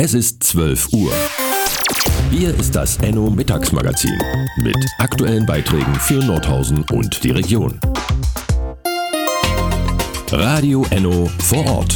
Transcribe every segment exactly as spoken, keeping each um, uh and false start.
Es ist zwölf Uhr. Hier ist das Enno Mittagsmagazin mit aktuellen Beiträgen für Nordhausen und die Region. Radio Enno vor Ort.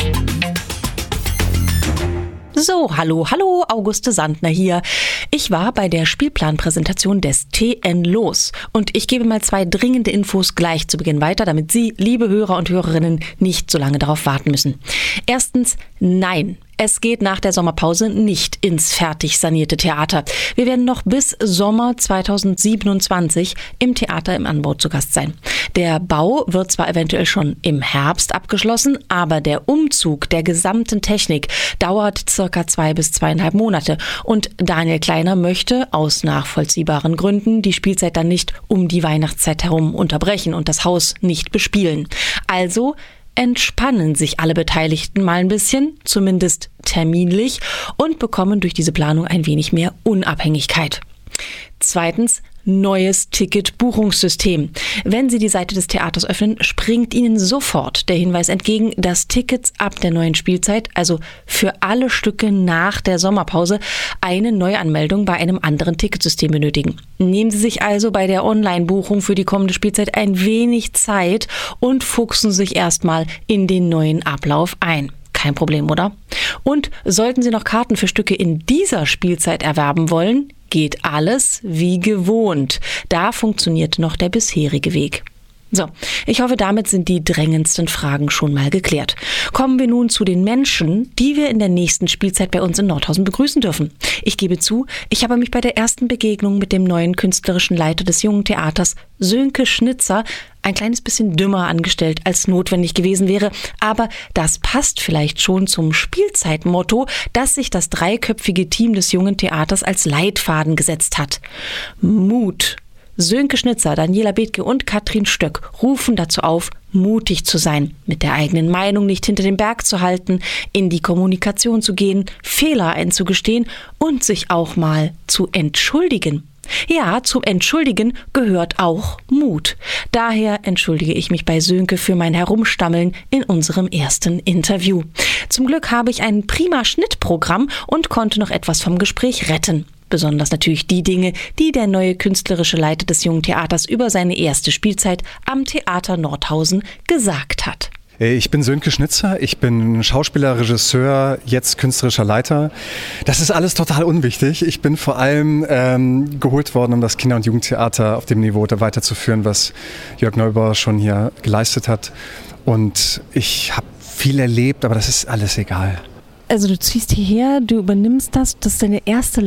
So, hallo, hallo, Auguste Sandner hier. Ich war bei der Spielplanpräsentation des T N Los und ich gebe mal zwei dringende Infos gleich zu Beginn weiter, damit Sie, liebe Hörer und Hörerinnen, nicht so lange darauf warten müssen. Erstens, nein. Es geht nach der Sommerpause nicht ins fertig sanierte Theater. Wir werden noch bis Sommer zweitausendsiebenundzwanzig im Theater im Anbau zu Gast sein. Der Bau wird zwar eventuell schon im Herbst abgeschlossen, aber der Umzug der gesamten Technik dauert circa zwei bis zweieinhalb Monate. Und Daniel Kleiner möchte aus nachvollziehbaren Gründen die Spielzeit dann nicht um die Weihnachtszeit herum unterbrechen und das Haus nicht bespielen. Also entspannen sich alle Beteiligten mal ein bisschen, zumindest terminlich, und bekommen durch diese Planung ein wenig mehr Unabhängigkeit. Zweitens, neues Ticketbuchungssystem. Wenn Sie die Seite des Theaters öffnen, springt Ihnen sofort der Hinweis entgegen, dass Tickets ab der neuen Spielzeit, also für alle Stücke nach der Sommerpause, eine Neuanmeldung bei einem anderen Ticketsystem benötigen. Nehmen Sie sich also bei der Online-Buchung für die kommende Spielzeit ein wenig Zeit und fuchsen sich erstmal in den neuen Ablauf ein. Kein Problem, oder? Und sollten Sie noch Karten für Stücke in dieser Spielzeit erwerben wollen, geht alles wie gewohnt. Da funktioniert noch der bisherige Weg. So, ich hoffe, damit sind die drängendsten Fragen schon mal geklärt. Kommen wir nun zu den Menschen, die wir in der nächsten Spielzeit bei uns in Nordhausen begrüßen dürfen. Ich gebe zu, ich habe mich bei der ersten Begegnung mit dem neuen künstlerischen Leiter des Jungen Theaters, Sönke Schnitzer, ein kleines bisschen dümmer angestellt, als notwendig gewesen wäre. Aber das passt vielleicht schon zum Spielzeitmotto, das sich das dreiköpfige Team des Jungen Theaters als Leitfaden gesetzt hat. Mut. Sönke Schnitzer, Daniela Bethke und Katrin Stöck rufen dazu auf, mutig zu sein, mit der eigenen Meinung nicht hinter dem Berg zu halten, in die Kommunikation zu gehen, Fehler einzugestehen und sich auch mal zu entschuldigen. Ja, zum Entschuldigen gehört auch Mut. Daher entschuldige ich mich bei Sönke für mein Herumstammeln in unserem ersten Interview. Zum Glück habe ich ein prima Schnittprogramm und konnte noch etwas vom Gespräch retten. Besonders natürlich die Dinge, die der neue künstlerische Leiter des Jungen Theaters über seine erste Spielzeit am Theater Nordhausen gesagt hat. Ich bin Sönke Schnitzer, ich bin Schauspieler, Regisseur, jetzt künstlerischer Leiter. Das ist alles total unwichtig. Ich bin vor allem ähm, geholt worden, um das Kinder- und Jugendtheater auf dem Niveau weiterzuführen, was Jörg Neubauer schon hier geleistet hat. Und ich habe viel erlebt, aber das ist alles egal. Also du ziehst hierher, du übernimmst das, das ist deine erste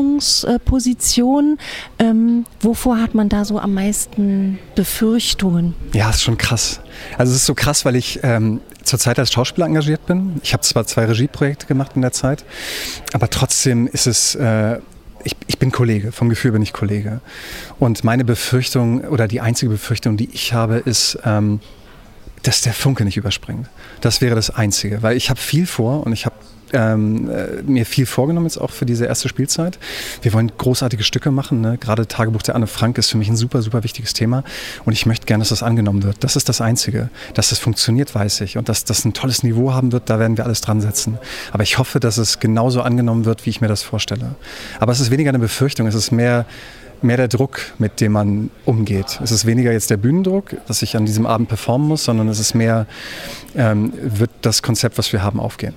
Leitungsposition. Ähm, wovor hat man da so am meisten Befürchtungen? Ja, ist schon krass. Also es ist so krass, weil ich ähm, zurzeit als Schauspieler engagiert bin. Ich habe zwar zwei Regieprojekte gemacht in der Zeit, aber trotzdem ist es... Äh, Ich, ich bin Kollege, vom Gefühl bin ich Kollege. Und meine Befürchtung oder die einzige Befürchtung, die ich habe, ist... Ähm, dass der Funke nicht überspringt. Das wäre das Einzige, weil ich habe viel vor und ich habe ähm, äh, mir viel vorgenommen jetzt auch für diese erste Spielzeit. Wir wollen großartige Stücke machen, ne? Gerade Tagebuch der Anne Frank ist für mich ein super, super wichtiges Thema und ich möchte gerne, dass das angenommen wird. Das ist das Einzige. Dass das funktioniert, weiß ich, und dass das ein tolles Niveau haben wird, da werden wir alles dran setzen. Aber ich hoffe, dass es genauso angenommen wird, wie ich mir das vorstelle. Aber es ist weniger eine Befürchtung, es ist mehr mehr der Druck, mit dem man umgeht. Es ist weniger jetzt der Bühnendruck, dass ich an diesem Abend performen muss, sondern es ist mehr, ähm, wird das Konzept, was wir haben, aufgehen.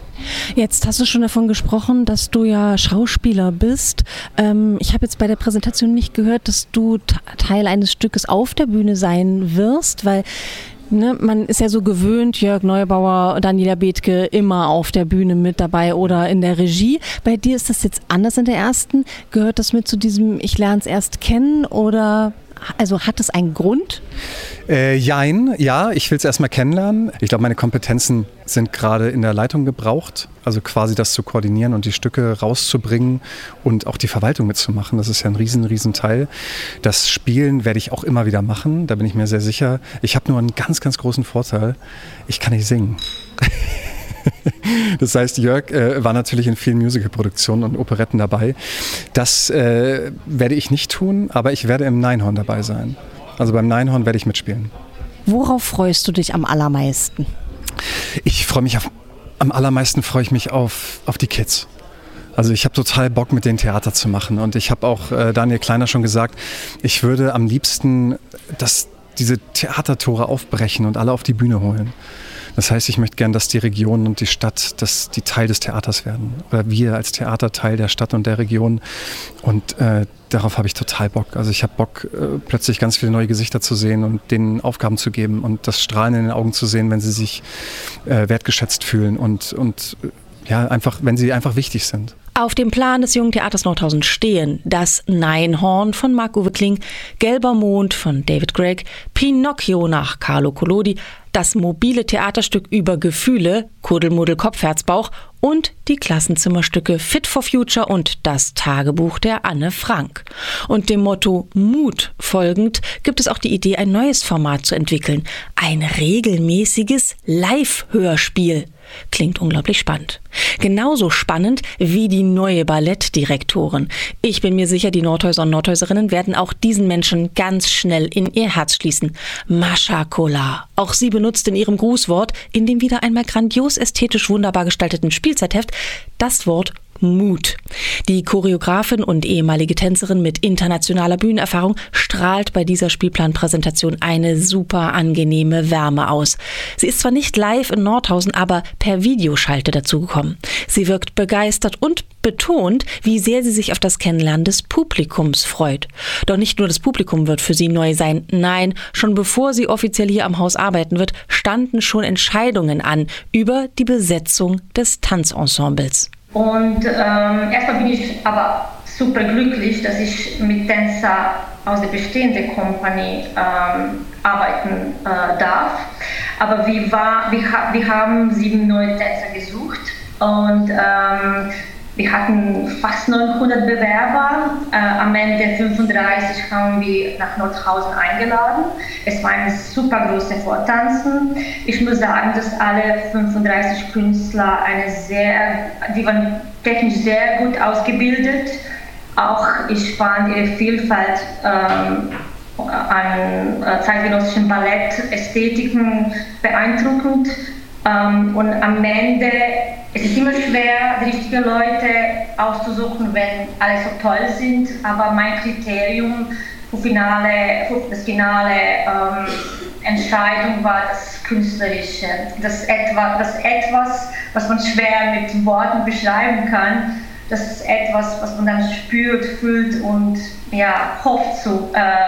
Jetzt hast du schon davon gesprochen, dass du ja Schauspieler bist. Ähm, ich habe jetzt bei der Präsentation nicht gehört, dass du t- Teil eines Stückes auf der Bühne sein wirst, weil Ne, man ist ja so gewöhnt, Jörg Neubauer, Daniela Bethke immer auf der Bühne mit dabei oder in der Regie. Bei dir ist das jetzt anders in der ersten. Gehört das mit zu diesem Ich lerne es erst kennen oder also hat das einen Grund? Äh, jein, ja, ich will es erstmal kennenlernen. Ich glaube, meine Kompetenzen sind gerade in der Leitung gebraucht. Also quasi das zu koordinieren und die Stücke rauszubringen und auch die Verwaltung mitzumachen. Das ist ja ein riesen, riesen Teil. Das Spielen werde ich auch immer wieder machen, da bin ich mir sehr sicher. Ich habe nur einen ganz, ganz großen Vorteil. Ich kann nicht singen. Das heißt, Jörg äh, war natürlich in vielen Musicalproduktionen und Operetten dabei. Das äh, werde ich nicht tun, aber ich werde im Neinhorn dabei sein. Also beim Neinhorn werde ich mitspielen. Worauf freust du dich am allermeisten? Ich freue mich auf, am allermeisten freue ich mich auf, auf die Kids. Also ich habe total Bock, mit denen Theater zu machen. Und ich habe auch äh, Daniel Kleiner schon gesagt, ich würde am liebsten das, diese Theatertore aufbrechen und alle auf die Bühne holen. Das heißt, ich möchte gern, dass die Region und die Stadt, dass die Teil des Theaters werden. Oder wir als Theater Teil der Stadt und der Region. Und äh, darauf habe ich total Bock. Also ich habe Bock, äh, plötzlich ganz viele neue Gesichter zu sehen und denen Aufgaben zu geben und das Strahlen in den Augen zu sehen, wenn sie sich äh, wertgeschätzt fühlen und, und ja, einfach, wenn sie einfach wichtig sind. Auf dem Plan des Jungen Theaters Nordhausen stehen das Neinhorn von Marc-Uwe Kling, Gelber Mond von David Gregg, Pinocchio nach Carlo Collodi, das mobile Theaterstück über Gefühle, Kuddelmuddel Kopf, Herz, Bauch und die Klassenzimmerstücke Fit for Future und das Tagebuch der Anne Frank. Und dem Motto Mut folgend gibt es auch die Idee, ein neues Format zu entwickeln. Ein regelmäßiges Live-Hörspiel. Klingt unglaublich spannend. Genauso spannend wie die neue Ballettdirektorin. Ich bin mir sicher, die Nordhäuser und Nordhäuserinnen werden auch diesen Menschen ganz schnell in ihr Herz schließen. Mascha Kolar. Auch sie benutzt in ihrem Grußwort, in dem wieder einmal grandios ästhetisch wunderbar gestalteten Spielzeitheft, das Wort Mut. Die Choreografin und ehemalige Tänzerin mit internationaler Bühnenerfahrung strahlt bei dieser Spielplanpräsentation eine super angenehme Wärme aus. Sie ist zwar nicht live in Nordhausen, aber per Videoschalte dazugekommen. Sie wirkt begeistert und betont, wie sehr sie sich auf das Kennenlernen des Publikums freut. Doch nicht nur das Publikum wird für sie neu sein. Nein, schon bevor sie offiziell hier am Haus arbeiten wird, standen schon Entscheidungen an über die Besetzung des Tanzensembles. Und ähm, erstmal bin ich aber super glücklich, dass ich mit Tänzer aus der bestehenden Company ähm, arbeiten äh, darf. Aber wir, war, wir, wir haben sieben neue Tänzer gesucht und ähm, wir hatten fast neunhundert Bewerber. Äh, am Ende fünfunddreißig haben wir nach Nordhausen eingeladen. Es war ein super großes Vortanzen. Ich muss sagen, dass alle fünfunddreißig Künstler eine sehr, die waren technisch sehr gut ausgebildet. Auch ich fand ihre Vielfalt ähm, an äh, zeitgenössischen Ballettästhetiken beeindruckend. Ähm, und am Ende es ist immer schwer, die richtigen Leute auszusuchen, wenn alle so toll sind. Aber mein Kriterium für, Finale, für das finale ähm, Entscheidung war das Künstlerische. Das etwas, das etwas, was man schwer mit Worten beschreiben kann. Das ist etwas, was man dann spürt, fühlt und ja, hofft zu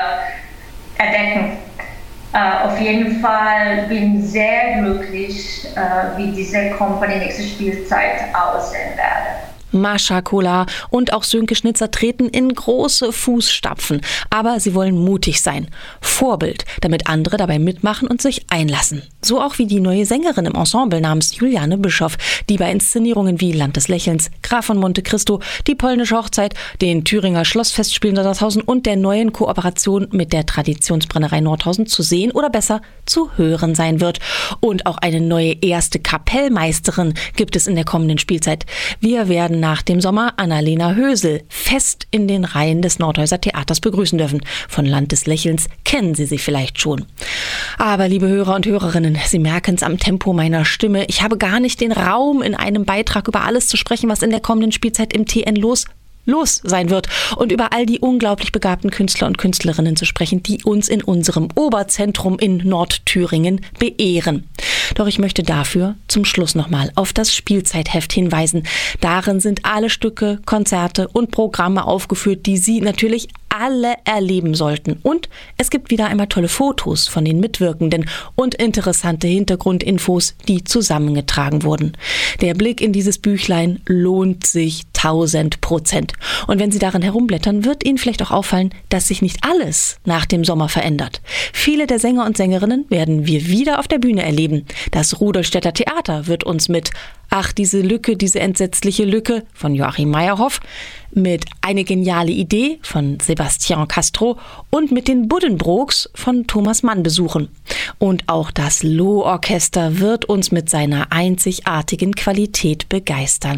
äh, entdecken. Uh, auf jeden Fall bin ich sehr glücklich, uh, wie diese Company nächste Spielzeit aussehen werde. Mascha Kolar und auch Sönke Schnitzer treten in große Fußstapfen. Aber sie wollen mutig sein. Vorbild, damit andere dabei mitmachen und sich einlassen. So auch wie die neue Sängerin im Ensemble namens Juliane Bischoff, die bei Inszenierungen wie Land des Lächelns, Graf von Monte Cristo, die polnische Hochzeit, den Thüringer Schlossfestspielen Nordhausen und der neuen Kooperation mit der Traditionsbrennerei Nordhausen zu sehen oder besser zu hören sein wird. Und auch eine neue erste Kapellmeisterin gibt es in der kommenden Spielzeit. Wir werden nach dem Sommer Annalena Hösel fest in den Reihen des Nordhäuser Theaters begrüßen dürfen. Von Land des Lächelns kennen Sie sie vielleicht schon. Aber liebe Hörer und Hörerinnen, Sie merken es am Tempo meiner Stimme. Ich habe gar nicht den Raum, in einem Beitrag über alles zu sprechen, was in der kommenden Spielzeit im T N los los sein wird und über all die unglaublich begabten Künstler und Künstlerinnen zu sprechen, die uns in unserem Oberzentrum in Nordthüringen beehren. Doch ich möchte dafür zum Schluss nochmal auf das Spielzeitheft hinweisen. Darin sind alle Stücke, Konzerte und Programme aufgeführt, die Sie natürlich alle erleben sollten. Und es gibt wieder einmal tolle Fotos von den Mitwirkenden und interessante Hintergrundinfos, die zusammengetragen wurden. Der Blick in dieses Büchlein lohnt sich tausend Prozent. Und wenn Sie darin herumblättern, wird Ihnen vielleicht auch auffallen, dass sich nicht alles nach dem Sommer verändert. Viele der Sänger und Sängerinnen werden wir wieder auf der Bühne erleben. Das Rudolstädter Theater wird uns mit Ach, diese Lücke, diese entsetzliche Lücke von Joachim Meyerhoff, mit Eine geniale Idee von Sebastian Castro und mit den Buddenbrooks von Thomas Mann besuchen. Und auch das Loh-Orchester wird uns mit seiner einzigartigen Qualität begeistern.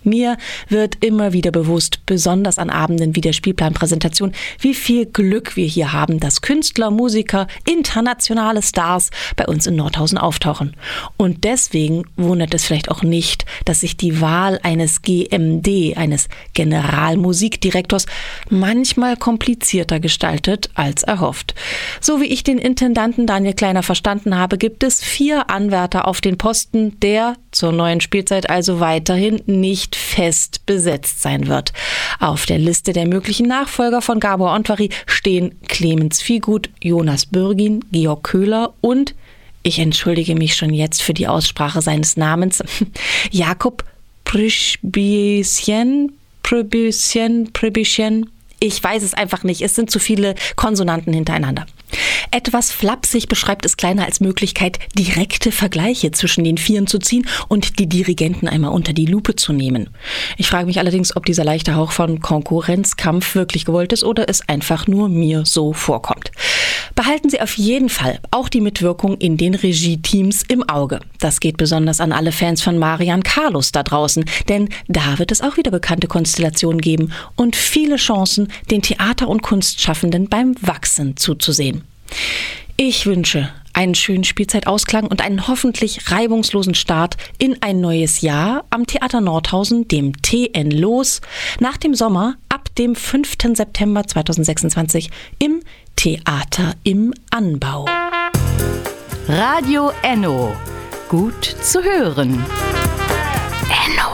Mir wird immer wieder bewusst, besonders an Abenden wie der Spielplanpräsentation, wie viel Glück wir hier haben, dass Künstler, Musiker, internationale Stars bei uns in Nordhausen auftauchen. Und deswegen wundert es vielleicht auch nicht, dass sich die Wahl eines G M D, eines Generalmusikdirektors, manchmal komplizierter gestaltet als erhofft. So wie ich den Intendanten Daniel Kleiner verstanden habe, gibt es vier Anwärter auf den Posten, der zur neuen Spielzeit also weiterhin nicht fest besetzt sein wird. Auf der Liste der möglichen Nachfolger von Gabor Ondvari stehen Clemens Viehgut, Jonas Bürgin, Georg Köhler und, ich entschuldige mich schon jetzt für die Aussprache seines Namens, Jakob Przybyszyn, Przybyszyn, Przybyszyn. Ich weiß es einfach nicht. Es sind zu viele Konsonanten hintereinander. Etwas flapsig beschreibt es Kleiner als Möglichkeit, direkte Vergleiche zwischen den Vieren zu ziehen und die Dirigenten einmal unter die Lupe zu nehmen. Ich frage mich allerdings, ob dieser leichte Hauch von Konkurrenzkampf wirklich gewollt ist oder es einfach nur mir so vorkommt. Behalten Sie auf jeden Fall auch die Mitwirkung in den Regie-Teams im Auge. Das geht besonders an alle Fans von Marian Carlos da draußen, denn da wird es auch wieder bekannte Konstellationen geben und viele Chancen, den Theater- und Kunstschaffenden beim Wachsen zuzusehen. Ich wünsche einen schönen Spielzeitausklang und einen hoffentlich reibungslosen Start in ein neues Jahr am Theater Nordhausen, dem T N Los, nach dem Sommer ab dem fünften September zweitausendsechsundzwanzig im Theater im Anbau. Radio Enno. Gut zu hören. Enno.